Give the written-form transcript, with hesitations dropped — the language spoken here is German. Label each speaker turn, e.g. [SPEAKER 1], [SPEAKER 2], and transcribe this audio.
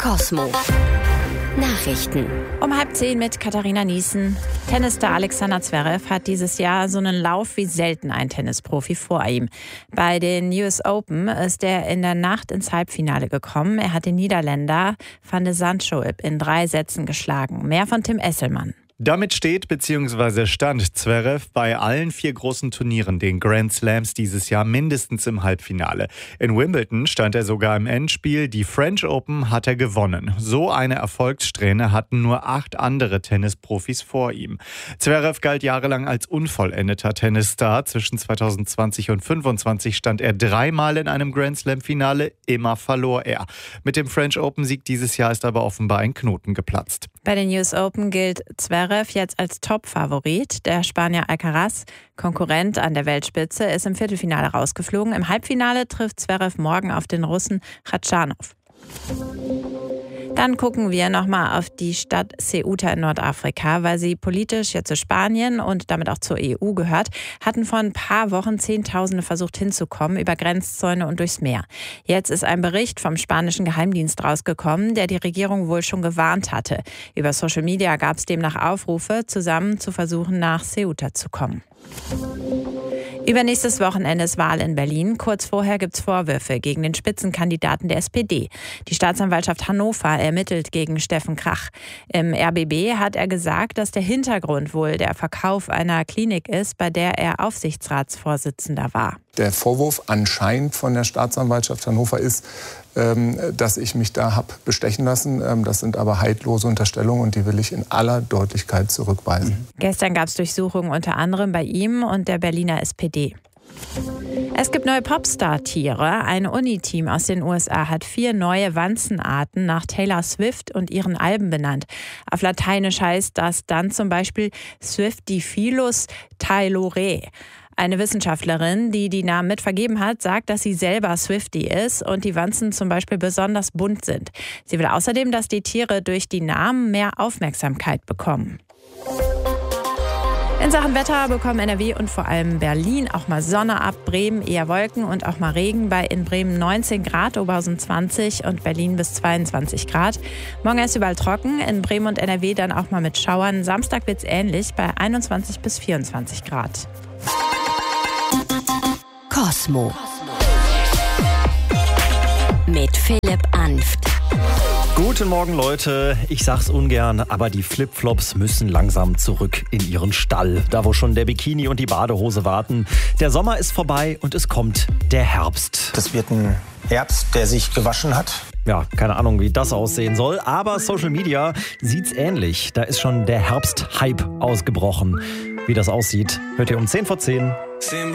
[SPEAKER 1] Kosmo Nachrichten.
[SPEAKER 2] Um 9:30 mit Katharina Niesen. Tennisstar Alexander Zverev hat dieses Jahr so einen Lauf wie selten ein Tennisprofi vor ihm. Bei den US Open ist er in der Nacht ins Halbfinale gekommen. Er hat den Niederländer Van de Zandschulp in 3 Sätzen geschlagen. Mehr von Tim Esselmann.
[SPEAKER 3] Damit steht bzw. stand Zverev bei allen 4 großen Turnieren, den Grand Slams dieses Jahr, mindestens im Halbfinale. In Wimbledon stand er sogar im Endspiel. Die French Open hat er gewonnen. So eine Erfolgssträhne hatten nur 8 andere Tennisprofis vor ihm. Zverev galt jahrelang als unvollendeter Tennisstar. Zwischen 2020 und 2025 stand er 3-mal in einem Grand Slam-Finale. Immer verlor er. Mit dem French Open-Sieg dieses Jahr ist aber offenbar ein Knoten geplatzt.
[SPEAKER 2] Bei den US Open gilt Zverev jetzt als Top-Favorit. Der Spanier Alcaraz, Konkurrent an der Weltspitze, ist im Viertelfinale rausgeflogen. Im Halbfinale trifft Zverev morgen auf den Russen Khachanov. Dann gucken wir nochmal auf die Stadt Ceuta in Nordafrika, weil sie politisch ja zu Spanien und damit auch zur EU gehört, hatten vor ein paar Wochen Zehntausende versucht hinzukommen über Grenzzäune und durchs Meer. Jetzt ist ein Bericht vom spanischen Geheimdienst rausgekommen, der die Regierung wohl schon gewarnt hatte. Über Social Media gab es demnach Aufrufe, zusammen zu versuchen, nach Ceuta zu kommen. Übernächstes Wochenende ist Wahl in Berlin. Kurz vorher gibt es Vorwürfe gegen den Spitzenkandidaten der SPD. Die Staatsanwaltschaft Hannover ermittelt gegen Steffen Krach. Im RBB hat er gesagt, dass der Hintergrund wohl der Verkauf einer Klinik ist, bei der er Aufsichtsratsvorsitzender war.
[SPEAKER 4] Der Vorwurf anscheinend von der Staatsanwaltschaft Hannover ist, dass ich mich da habe bestechen lassen. Das sind aber haltlose Unterstellungen und die will ich in aller Deutlichkeit zurückweisen.
[SPEAKER 2] Gestern gab es Durchsuchungen unter anderem bei ihm und der Berliner SPD. Es gibt neue Popstar-Tiere. Ein Uni-Team aus den USA hat 4 neue Wanzenarten nach Taylor Swift und ihren Alben benannt. Auf Lateinisch heißt das dann zum Beispiel Swiftifilus taylore. Eine Wissenschaftlerin, die die Namen mitvergeben hat, sagt, dass sie selber Swiftie ist und die Wanzen zum Beispiel besonders bunt sind. Sie will außerdem, dass die Tiere durch die Namen mehr Aufmerksamkeit bekommen. In Sachen Wetter bekommen NRW und vor allem Berlin auch mal Sonne ab, Bremen eher Wolken und auch mal Regen. Bei in Bremen 19 Grad, Oberhausen 20 und Berlin bis 22 Grad. Morgen ist überall trocken, in Bremen und NRW dann auch mal mit Schauern. Samstag wird es ähnlich bei 21 bis 24 Grad.
[SPEAKER 1] Kosmo mit Philipp Anft.
[SPEAKER 5] Guten Morgen, Leute. Ich sag's ungern, aber die Flipflops müssen langsam zurück in ihren Stall. Da, wo schon der Bikini und die Badehose warten. Der Sommer ist vorbei und es kommt der Herbst.
[SPEAKER 6] Das wird ein Herbst, der sich gewaschen hat.
[SPEAKER 5] Ja, keine Ahnung, wie das aussehen soll, aber Social Media sieht's ähnlich. Da ist schon der Herbst-Hype ausgebrochen. Wie das aussieht, hört ihr um 10 vor 10.